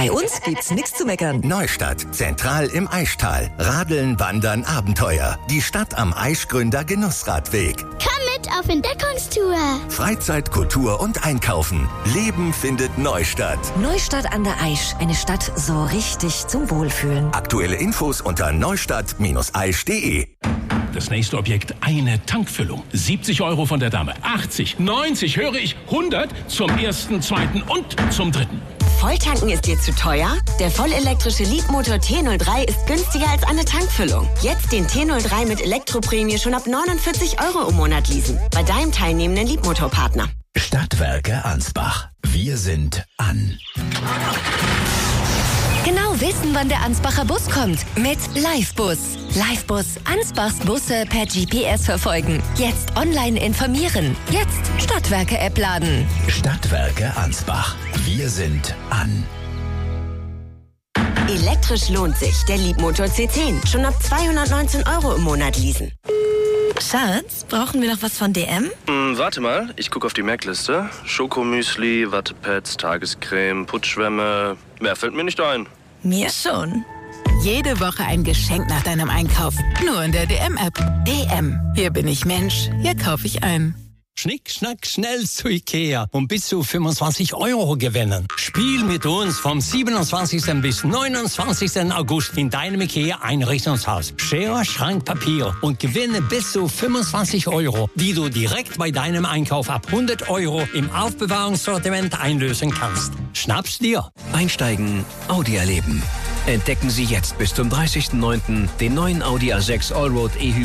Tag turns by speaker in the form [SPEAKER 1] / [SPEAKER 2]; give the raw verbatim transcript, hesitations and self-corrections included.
[SPEAKER 1] Bei uns gibt's nichts zu meckern.
[SPEAKER 2] Neustadt, zentral im Aischtal. Radeln, Wandern, Abenteuer. Die Stadt am Aischgründer Genussradweg.
[SPEAKER 3] Komm mit auf Entdeckungstour.
[SPEAKER 2] Freizeit, Kultur und Einkaufen. Leben findet Neustadt.
[SPEAKER 1] Neustadt an der Aisch. Eine Stadt so richtig zum Wohlfühlen.
[SPEAKER 2] Aktuelle Infos unter neustadt Bindestrich aisch punkt de.
[SPEAKER 4] Das nächste Objekt, eine Tankfüllung. siebzig Euro von der Dame, achtzig, neunzig, höre ich, hundert zum ersten, zweiten und zum dritten.
[SPEAKER 5] Volltanken ist dir zu teuer? Der vollelektrische Leapmotor T null drei ist günstiger als eine Tankfüllung. Jetzt den T null drei mit Elektroprämie schon ab neunundvierzig Euro im Monat leasen. Bei deinem teilnehmenden Leapmotor-Partner.
[SPEAKER 6] Stadtwerke Ansbach. Wir sind an.
[SPEAKER 7] Genau wissen, wann der Ansbacher Bus kommt. Mit Livebus. Livebus. Ansbachs Busse per G P S verfolgen. Jetzt online informieren. Jetzt Stadtwerke-App laden.
[SPEAKER 6] Stadtwerke Ansbach. Wir sind an.
[SPEAKER 5] Elektrisch lohnt sich. Der Leapmotor C zehn. Schon ab zweihundertneunzehn Euro im Monat leasen.
[SPEAKER 1] Schatz, brauchen wir noch was von D M?
[SPEAKER 8] Hm, warte mal, ich gucke auf die Merkliste. Schokomüsli, Wattepads, Tagescreme, Putzschwämme. Mehr fällt mir nicht ein.
[SPEAKER 1] Mir schon.
[SPEAKER 9] Jede Woche ein Geschenk nach deinem Einkauf. Nur in der D M-App. D M. Hier bin ich Mensch. Hier kaufe ich ein.
[SPEAKER 10] Schnick, schnack, schnell zu Ikea und bis zu fünfundzwanzig Euro gewinnen. Spiel mit uns vom siebenundzwanzigsten bis neunundzwanzigsten August in deinem Ikea Einrichtungshaus. Schere, Schrank, Papier und gewinne bis zu fünfundzwanzig Euro, die du direkt bei deinem Einkauf ab hundert Euro im Aufbewahrungssortiment einlösen kannst. Schnapp's dir.
[SPEAKER 11] Einsteigen, Audi erleben. Entdecken Sie jetzt bis zum dreißigsten neunten den neuen Audi A sechs Allroad E-Hybrid